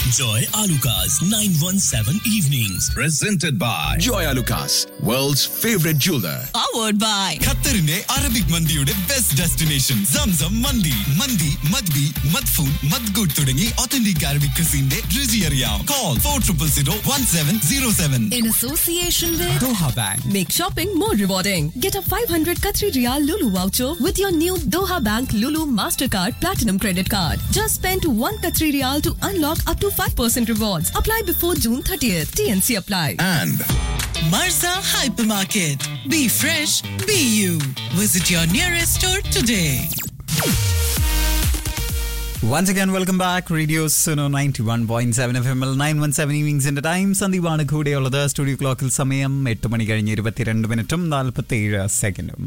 Joy Alucas 917 Evenings. Presented by Joy Alucas, world's favorite jeweler. Powered by ഖത്തറിന്റെ Arabic മന്തിയുടെ best destination Zamzam മന്തി. മന്തി മദ്ബി മദ്ഫൂൻ മദ്ഗുഡ് തുടങ്ങി authentic Arabic ക്രിസിന്റെ രുചി അറിയാം. Call 40001707. in association with Doha Bank. Make shopping more rewarding. Get a 500 Qatari Riyal Lulu voucher with your new Doha Bank Lulu Mastercard Platinum Credit Card. Just spend 1 Qatari Riyal to unlock up to 5% rewards. Apply before June 30th. TNC apply. And Marza Hypermarket. Be fresh, be you. Visit your nearest store today. Once again, welcome back. Radio Suno 91.7 FM 917 evenings in the time. സന്ദീപാണ് കൂടെയുള്ളത്. Studio ക്ലോക്കിൽ സമയം 8 മണി കഴിഞ്ഞ് 22 മിനിറ്റും 47 സെക്കൻഡും.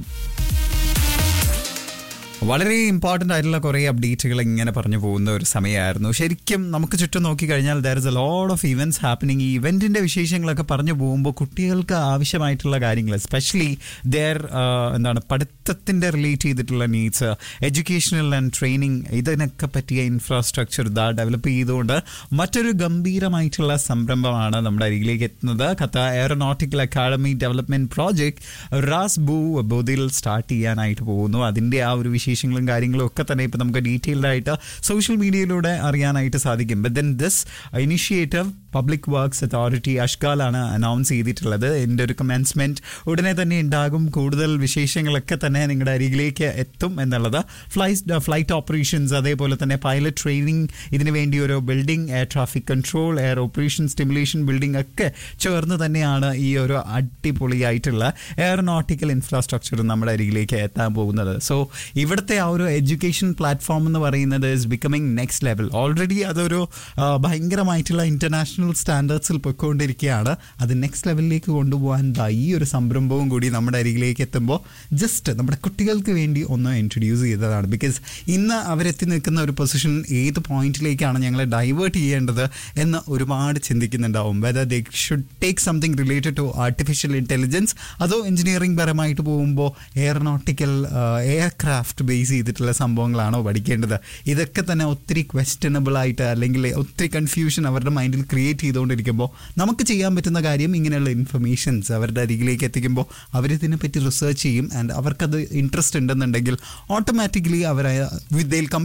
വളരെ important ആയിട്ടുള്ള കുറേ അപ്ഡേറ്റുകൾ ഇങ്ങനെ പറഞ്ഞു പോകുന്ന ഒരു സമയമായിരുന്നു. ശരിക്കും നമുക്ക് ചുറ്റും നോക്കിക്കഴിഞ്ഞാൽ there is a lot of events happening. ഈ ഇവൻറ്റിൻ്റെ വിശേഷങ്ങളൊക്കെ പറഞ്ഞു പോകുമ്പോൾ കുട്ടികൾക്ക് ആവശ്യമായിട്ടുള്ള കാര്യങ്ങൾ, എസ്പെഷ്യലി ദർ പഠിത്തത്തിൻ്റെ റിലേറ്റ് ചെയ്തിട്ടുള്ള നീഡ്സ്, എഡ്യൂക്കേഷണൽ ആൻഡ് ട്രെയിനിങ്, ഇതിനൊക്കെ പറ്റിയ ഇൻഫ്രാസ്ട്രക്ചർ ഡെവലപ്പ് ചെയ്തുകൊണ്ട് മറ്റൊരു ഗംഭീരമായിട്ടുള്ള സംരംഭമാണ് നമ്മുടെ അരികിലേക്ക് എത്തുന്നത്. Qatar aeronautical academy development project Ras ബുദിൽ start ചെയ്യാനായിട്ട് പോകുന്നു. അതിൻ്റെ ആ ഒരു വിശേഷങ്ങളും കാര്യങ്ങളും ഒക്കെ തന്നെ ഇപ്പോൾ നമുക്ക് ഡീറ്റെയിൽഡ് ആയിട്ട് സോഷ്യൽ മീഡിയയിലൂടെ അറിയാനായിട്ട് സാധിക്കും. But then this initiative public works authority അഷ്കാലാണ് announce ചെയ്തിട്ടുള്ളത്. എൻ്റെ ഒരു കമൻസ്മെൻറ്റ് ഉടനെ തന്നെ ഉണ്ടാകും. കൂടുതൽ വിശേഷങ്ങളൊക്കെ തന്നെ നിങ്ങളുടെ അരികിലേക്ക് എത്തും എന്നുള്ളത്. ഫ്ലൈറ്റ് ഓപ്പറേഷൻസ്, അതേപോലെ തന്നെ പൈലറ്റ് ട്രെയിനിങ്, ഇതിനു വേണ്ടി ഒരു building, air traffic control, air operation stimulation building ഒക്കെ ചേർന്ന് തന്നെയാണ് ഈ ഒരു അടിപൊളിയായിട്ടുള്ള എയറോനോട്ടിക്കൽ ഇൻഫ്രാസ്ട്രക്ചർ നമ്മുടെ അരികിലേക്ക് എത്താൻ പോകുന്നത്. സോ ഇവിടുത്തെ ആ ഒരു എഡ്യൂക്കേഷൻ പ്ലാറ്റ്ഫോം എന്ന് പറയുന്നത് is becoming next level. Already അതൊരു ഭയങ്കരമായിട്ടുള്ള ഇൻ്റർനാഷണൽ സ്റ്റാൻഡേർഡ്സിൽ പൊയ്ക്കൊണ്ടിരിക്കുകയാണ്. അത് നെക്സ്റ്റ് ലെവലിലേക്ക് കൊണ്ടുപോകാൻ ഈ ഒരു സംരംഭവും കൂടി നമ്മുടെ അരികിലേക്ക് എത്തുമ്പോൾ ജസ്റ്റ് നമ്മുടെ കുട്ടികൾക്ക് വേണ്ടി ഒന്ന് ഇൻട്രൊഡ്യൂസ് ചെയ്തതാണ്. ബിക്കോസ് ഇന്ന് അവരെത്തി നിൽക്കുന്ന ഒരു പൊസിഷൻ ഏത് പോയിന്റിലേക്കാണ് ഞങ്ങളെ ഡൈവേർട്ട് ചെയ്യേണ്ടത് എന്ന് ഒരുപാട് ചിന്തിക്കുന്നുണ്ടാവും. Whether they should take something related to artificial intelligence, അതോ എഞ്ചിനീയറിംഗ് പരമായിട്ട് പോകുമ്പോൾ എയറോനോട്ടിക്കൽ എയർക്രാഫ്റ്റ് ബേസ് ചെയ്തിട്ടുള്ള സംഭവങ്ങളാണോ പഠിക്കേണ്ടത്? ഇതൊക്കെ തന്നെ ഒത്തിരി ക്വസ്റ്റ്യനബിൾ ആയിട്ട് അല്ലെങ്കിൽ ഒത്തിരി കൺഫ്യൂഷൻ അവരുടെ മൈൻഡിൽ ക്രിയേറ്റ് ചെയ്തുകൊണ്ടിരിക്കുമ്പോൾ നമുക്ക് ചെയ്യാൻ പറ്റുന്ന കാര്യം ഇങ്ങനെയുള്ള ഇൻഫർമേഷൻസ് അവരുടെ അരികിലേക്ക് എത്തിക്കുമ്പോൾ അവരിതിനെപ്പറ്റി റിസർച്ച് ചെയ്യും. ആൻഡ് അവർക്കത് ഇൻട്രസ്റ്റ് ഉണ്ടെന്നുണ്ടെങ്കിൽ automatically our Dil come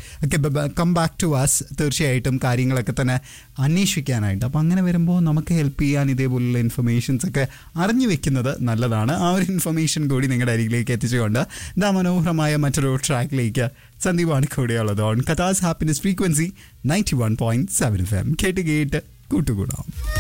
back to us, തീർച്ചയായിട്ടും കാര്യങ്ങളൊക്കെ തന്നെ അന്വേഷിക്കാനായിട്ട്. അപ്പോൾ അങ്ങനെ വരുമ്പോൾ നമുക്ക് ഹെൽപ്പ് ചെയ്യാൻ ഇതേപോലുള്ള ഇൻഫർമേഷൻസ് ഒക്കെ അറിഞ്ഞു വെക്കുന്നത് നല്ലതാണ്. ആ ഒരു ഇൻഫർമേഷൻ കൂടി നിങ്ങളുടെ അരികിലേക്ക് എത്തിച്ചുകൊണ്ട് ഇതാ മനോഹരമായ മറ്റൊരു ട്രാക്കിലേക്ക് സന്ദീപാണ് കൂടെയുള്ളത് ഓൺ ഖത്താസ് ഹാപ്പിനെസ് ഫ്രീക്വൻസി 91.7 FM. കേട്ട് കൂട്ടുകൂടാം.